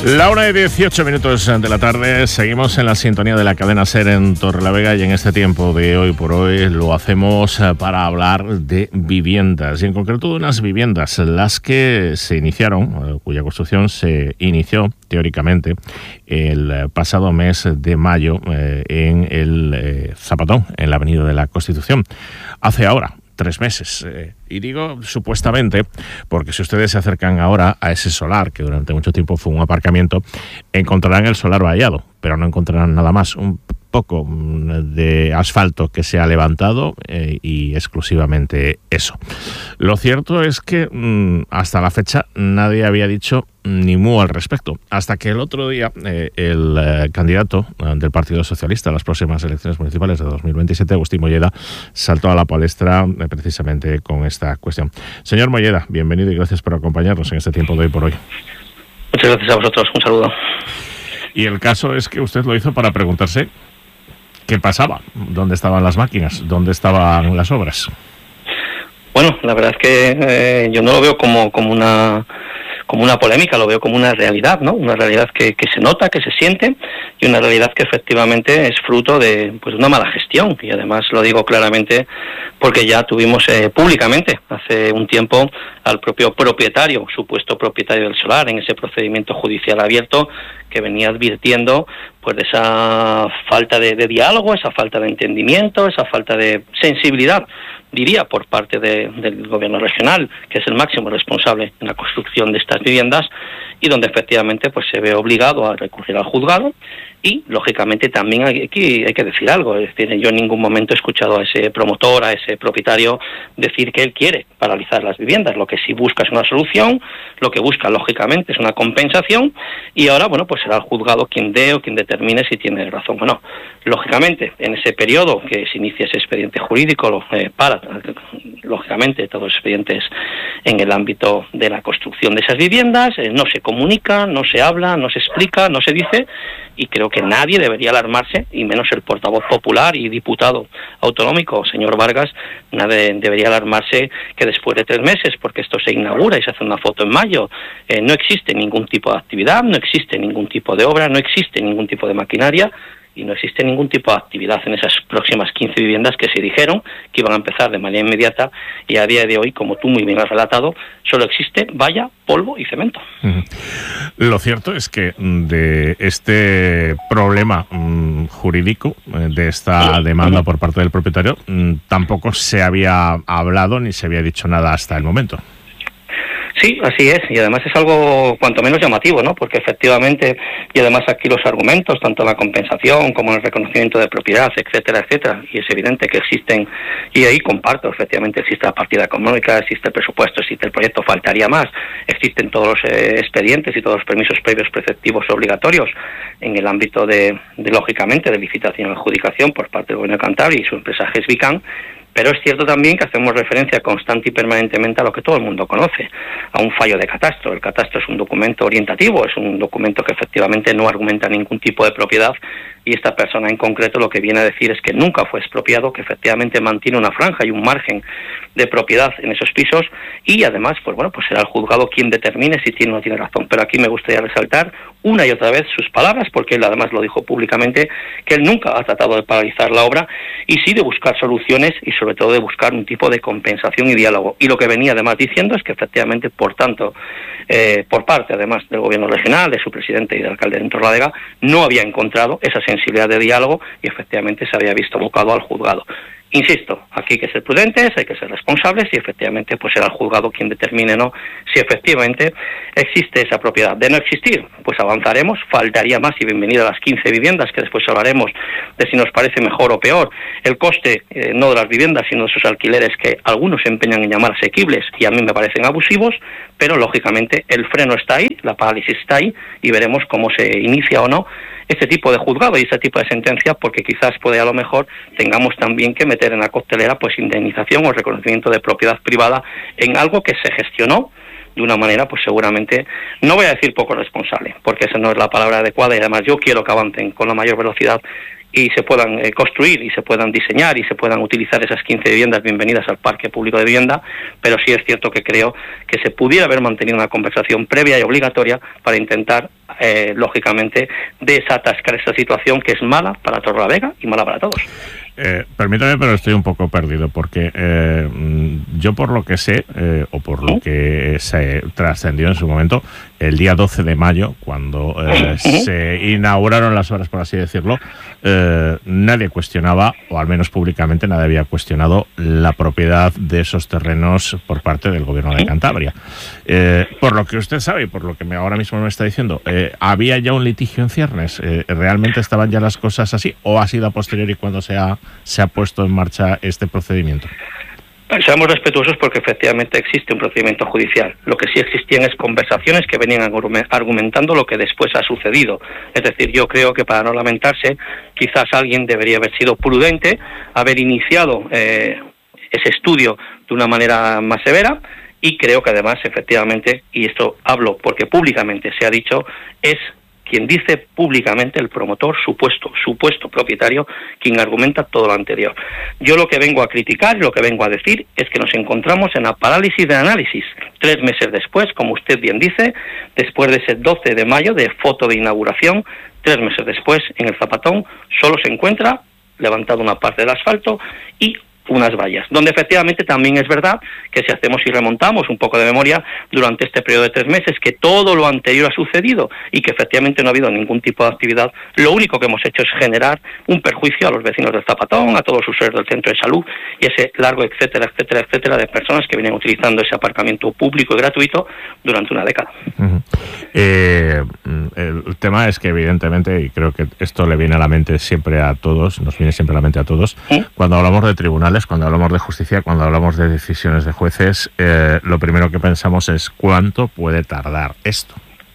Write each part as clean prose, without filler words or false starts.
1:18 de la tarde, seguimos en la sintonía de la cadena SER en Torrelavega y en este tiempo de Hoy por Hoy lo hacemos para hablar de viviendas y en concreto de unas viviendas, las que se iniciaron, cuya construcción se inició teóricamente el pasado mes de mayo en el Zapatón, en la Avenida de la Constitución, hace ahora 3 meses. Y digo supuestamente porque si ustedes se acercan ahora a ese solar, que durante mucho tiempo fue un aparcamiento, encontrarán el solar vallado, pero no encontrarán nada más. Un poco de asfalto que se ha levantado y exclusivamente eso. Lo cierto es que hasta la fecha nadie había dicho ni mu al respecto, hasta que el otro día el candidato del Partido Socialista a las próximas elecciones municipales de 2027, Agustín Molleda, saltó a la palestra precisamente con esta cuestión. Señor Molleda, bienvenido y gracias por acompañarnos en este tiempo de Hoy por Hoy. Muchas gracias a vosotros, un saludo. Y el caso es que usted lo hizo para preguntarse qué pasaba, dónde estaban las máquinas, dónde estaban las obras. Bueno, la verdad es que yo no lo veo como una polémica, lo veo como una realidad, ¿no? Una realidad que se nota, que se siente, y una realidad que efectivamente es fruto de una mala gestión. Y además lo digo claramente porque ya tuvimos públicamente hace un tiempo al propio propietario, supuesto propietario del solar, en ese procedimiento judicial abierto, que venía advirtiendo de esa falta de diálogo, esa falta de entendimiento, esa falta de sensibilidad, diría, por parte del gobierno regional, que es el máximo responsable en la construcción de estas viviendas, y donde efectivamente se ve obligado a recurrir al juzgado. Y, lógicamente, también hay que decir algo. Es decir, yo en ningún momento he escuchado a ese promotor, a ese propietario, decir que él quiere paralizar las viviendas. Lo que sí busca es una solución, lo que busca, lógicamente, es una compensación, y ahora, será el juzgado quien dé o quien determine si tiene razón o no. Lógicamente, en ese periodo que se inicia ese expediente jurídico, lógicamente, todos los expedientes en el ámbito de la construcción de esas viviendas, no se comunica, no se habla, no se explica, no se dice, y creo que nadie debería alarmarse, y menos el portavoz popular y diputado autonómico, señor Vargas, nadie debería alarmarse que después de 3 meses, porque esto se inaugura y se hace una foto en mayo, no existe ningún tipo de actividad, no existe ningún tipo de obra, no existe ningún tipo de maquinaria, y no existe ningún tipo de actividad en esas próximas 15 viviendas que se dijeron que iban a empezar de manera inmediata, y a día de hoy, como tú muy bien has relatado, solo existe valla, polvo y cemento. Lo cierto es que de este problema jurídico, de esta demanda por parte del propietario, tampoco se había hablado ni se había dicho nada hasta el momento. Sí, así es, y además es algo cuanto menos llamativo, ¿no? Porque efectivamente, y además aquí los argumentos, tanto en la compensación como en el reconocimiento de propiedad, etcétera, etcétera, y es evidente que existen, y ahí comparto, efectivamente existe la partida económica, existe el presupuesto, existe el proyecto, faltaría más, existen todos los expedientes y todos los permisos previos preceptivos obligatorios en el ámbito lógicamente, de licitación y adjudicación por parte del Gobierno de Cantabria y su empresa GESVICAN. Pero es cierto también que hacemos referencia constante y permanentemente a lo que todo el mundo conoce, a un fallo de catastro. El catastro es un documento orientativo, es un documento que efectivamente no argumenta ningún tipo de propiedad, y esta persona en concreto lo que viene a decir es que nunca fue expropiado, que efectivamente mantiene una franja y un margen de propiedad en esos pisos, y además, será el juzgado quien determine si tiene o no tiene razón. Pero aquí me gustaría resaltar una y otra vez sus palabras, porque él además lo dijo públicamente, que él nunca ha tratado de paralizar la obra, y sí de buscar soluciones y sobre todo de buscar un tipo de compensación y diálogo. Y lo que venía además diciendo es que efectivamente, por tanto, por parte además del gobierno regional, de su presidente y del alcalde de Torrelavega, no había encontrado esa sensibilidad de diálogo y efectivamente se había visto abocado al juzgado. Insisto, aquí hay que ser prudentes, hay que ser responsables, y efectivamente será el juzgado quien determine si efectivamente existe esa propiedad. De no existir, avanzaremos, faltaría más, y bienvenida a las 15 viviendas, que después hablaremos de si nos parece mejor o peor el coste, no de las viviendas, sino de esos alquileres que algunos se empeñan en llamar asequibles y a mí me parecen abusivos, pero lógicamente el freno está ahí, la parálisis está ahí, y veremos cómo se inicia o no este tipo de juzgado y este tipo de sentencia, porque quizás a lo mejor tengamos también que meter en la coctelera indemnización o reconocimiento de propiedad privada en algo que se gestionó de una manera seguramente, no voy a decir poco responsable, porque esa no es la palabra adecuada, y además yo quiero que avancen con la mayor velocidad y se puedan construir y se puedan diseñar y se puedan utilizar esas 15 viviendas bienvenidas al parque público de vivienda, pero sí es cierto que creo que se pudiera haber mantenido una conversación previa y obligatoria para intentar, lógicamente, desatascar esta situación que es mala para Torrelavega y mala para todos. Permítame, pero estoy un poco perdido porque yo por lo que sé, o por lo que se trascendió en su momento, el día 12 de mayo, cuando se inauguraron las obras, por así decirlo, nadie cuestionaba, o al menos públicamente nadie había cuestionado la propiedad de esos terrenos por parte del gobierno de Cantabria. Por lo que usted sabe y por lo que ahora mismo me está diciendo, ¿había ya un litigio en ciernes? ¿Realmente estaban ya las cosas así o ha sido a posteriori cuando se ha puesto en marcha este procedimiento? Seamos respetuosos porque efectivamente existe un procedimiento judicial. Lo que sí existían es conversaciones que venían argumentando lo que después ha sucedido. Es decir, yo creo que para no lamentarse, quizás alguien debería haber sido prudente, haber iniciado ese estudio de una manera más severa, y creo que además, efectivamente, y esto hablo porque públicamente se ha dicho, es quien dice públicamente el promotor, supuesto propietario, quien argumenta todo lo anterior. Yo lo que vengo a criticar y lo que vengo a decir es que nos encontramos en la parálisis de análisis. 3 meses después, como usted bien dice, después de ese 12 de mayo de foto de inauguración, 3 meses después, en el Zapatón, solo se encuentra levantado una parte del asfalto y unas vallas, donde efectivamente también es verdad que si hacemos y remontamos un poco de memoria durante este periodo de 3 meses, que todo lo anterior ha sucedido y que efectivamente no ha habido ningún tipo de actividad, lo único que hemos hecho es generar un perjuicio a los vecinos del Zapatón, a todos los usuarios del centro de salud y ese largo etcétera de personas que vienen utilizando ese aparcamiento público y gratuito durante una década. El tema es que evidentemente, y creo que esto le viene a la mente siempre a todos, nos viene siempre a la mente a todos, cuando hablamos de tribunales, cuando hablamos de justicia, cuando hablamos de decisiones de jueces, lo primero que pensamos es ¿cuánto puede tardar esto?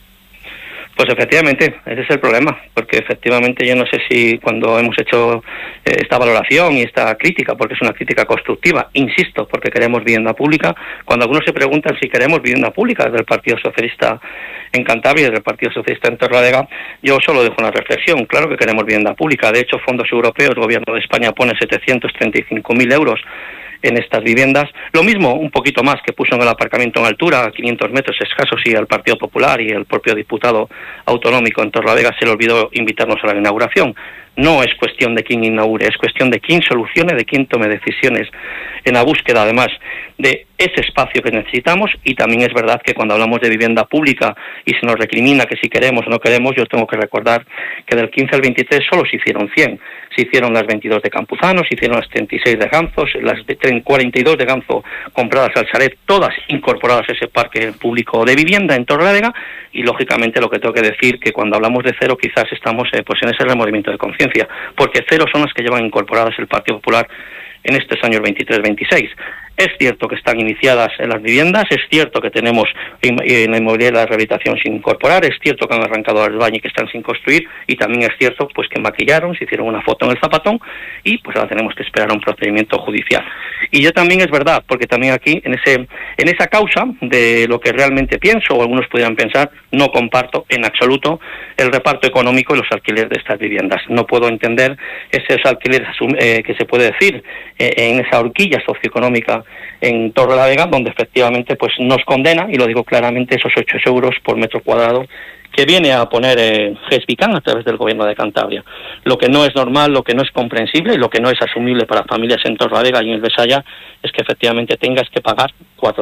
Pues efectivamente, ese es el problema, porque efectivamente yo no sé si cuando hemos hecho esta valoración y esta crítica, porque es una crítica constructiva, insisto, porque queremos vivienda pública, cuando algunos se preguntan si queremos vivienda pública desde el Partido Socialista en Cantabria y desde el Partido Socialista en Torrelavega, yo solo dejo una reflexión. Claro que queremos vivienda pública, de hecho fondos europeos, el Gobierno de España pone 735.000 euros en estas viviendas, lo mismo, un poquito más, que puso en el aparcamiento en altura, a 500 metros escasos, y al Partido Popular y el propio diputado autonómico en Torrelavega se le olvidó invitarnos a la inauguración. No es cuestión de quién inaugure, es cuestión de quién solucione, de quién tome decisiones en la búsqueda, además, de ese espacio que necesitamos. Y también es verdad que cuando hablamos de vivienda pública y se nos recrimina que si queremos o no queremos, yo tengo que recordar que del 15 al 23 solo se hicieron 100. Se hicieron las 22 de Campuzano, se hicieron las 36 de Ganzos, las 42 de Ganzo compradas al Sareb, todas incorporadas a ese parque público de vivienda en Torrelavega. Y lógicamente lo que tengo que decir que cuando hablamos de cero quizás estamos pues en ese remordimiento de conciencia, porque cero son las que llevan incorporadas el Partido Popular en estos años 23-26. Es cierto que están iniciadas en las viviendas, es cierto que tenemos en la inmobiliaria la rehabilitación sin incorporar, es cierto que han arrancado las baños y que están sin construir, y también es cierto pues que maquillaron, se hicieron una foto en el Zapatón y pues ahora tenemos que esperar a un procedimiento judicial. Y yo también es verdad, porque también aquí en esa causa de lo que realmente pienso, o algunos pudieran pensar, no comparto en absoluto el reparto económico y los alquileres de estas viviendas. No puedo entender esos alquileres que se puede decir en esa horquilla socioeconómica en Torrelavega, donde efectivamente pues nos condena, y lo digo claramente, esos 8 euros por metro cuadrado que viene a poner GESBICAN a través del Gobierno de Cantabria. Lo que no es normal, lo que no es comprensible y lo que no es asumible para familias en Torrelavega y en el Besaya es que efectivamente tengas que pagar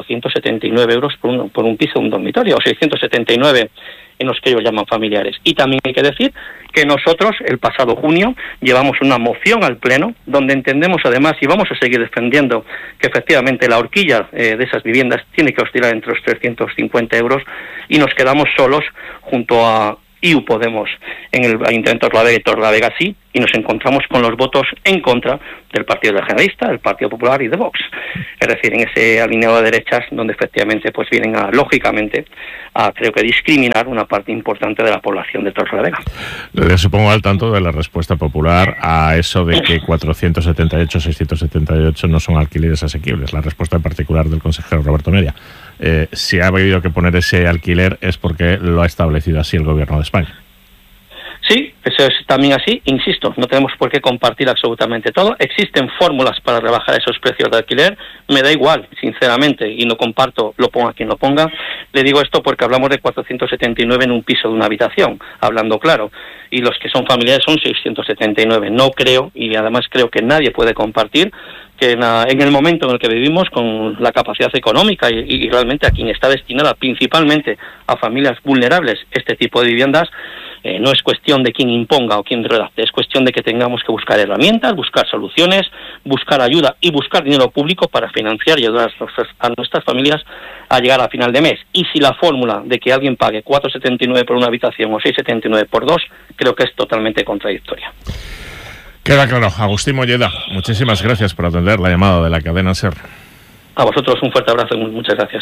479 euros por un piso, un dormitorio, o 679 en los que ellos llaman familiares. Y también hay que decir que nosotros, el pasado junio, llevamos una moción al Pleno, donde entendemos además, y vamos a seguir defendiendo, que efectivamente la horquilla de esas viviendas tiene que oscilar entre los 350 euros, y nos quedamos solos junto a IU Podemos en el Ayuntamiento de Torrelavega sí, y nos encontramos con los votos en contra del Partido Regionalista, del Partido Popular y de Vox. Es decir, en ese alineado de derechas donde efectivamente pues vienen lógicamente a creo que discriminar una parte importante de la población de Torrelavega. Le supongo al tanto de la respuesta popular a eso de que 478, 678 no son alquileres asequibles. La respuesta en particular del consejero Roberto Media. Si ha habido que poner ese alquiler es porque lo ha establecido así el Gobierno de España. Sí, eso es también así. Insisto, no tenemos por qué compartir absolutamente todo. Existen fórmulas para rebajar esos precios de alquiler. Me da igual, sinceramente, y no comparto, lo ponga quien lo ponga. Le digo esto porque hablamos de 479 en un piso de una habitación, hablando claro. Y los que son familiares son 679. No creo, y además creo que nadie puede compartir, que en el momento en el que vivimos, con la capacidad económica y realmente a quien está destinada principalmente a familias vulnerables este tipo de viviendas, no es cuestión de quién imponga o quién redacte, es cuestión de que tengamos que buscar herramientas, buscar soluciones, buscar ayuda y buscar dinero público para financiar y ayudar a nuestras familias a llegar a final de mes. Y si la fórmula de que alguien pague 4,79 por una habitación o 6,79 por dos, creo que es totalmente contradictoria. Queda claro. Agustín Molleda, muchísimas gracias por atender la llamada de la cadena SER. A vosotros un fuerte abrazo y muchas gracias.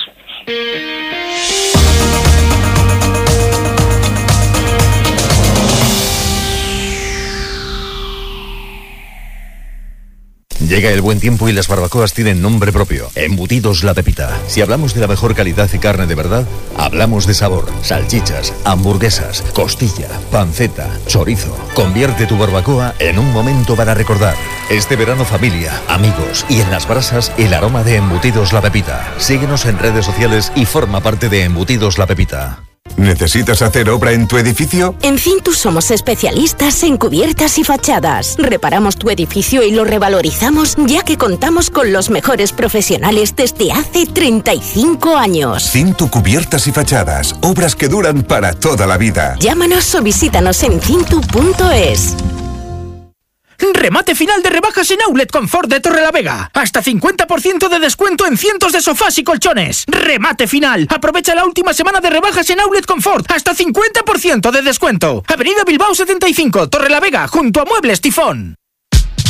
Llega el buen tiempo y las barbacoas tienen nombre propio. Embutidos La Pepita. Si hablamos de la mejor calidad y carne de verdad, hablamos de sabor. Salchichas, hamburguesas, costilla, panceta, chorizo. Convierte tu barbacoa en un momento para recordar. Este verano, familia, amigos y en las brasas, el aroma de Embutidos La Pepita. Síguenos en redes sociales y forma parte de Embutidos La Pepita. ¿Necesitas hacer obra en tu edificio? En Cintus somos especialistas en cubiertas y fachadas. Reparamos tu edificio y lo revalorizamos, ya que contamos con los mejores profesionales desde hace 35 años. Cintu Cubiertas y Fachadas. Obras que duran para toda la vida. Llámanos o visítanos en cintu.es. Remate final de rebajas en Outlet Confort de Torrelavega. Hasta 50% de descuento en cientos de sofás y colchones. Remate final. Aprovecha la última semana de rebajas en Outlet Confort. Hasta 50% de descuento. Avenida Bilbao 75, Torrelavega, junto a Muebles Tifón.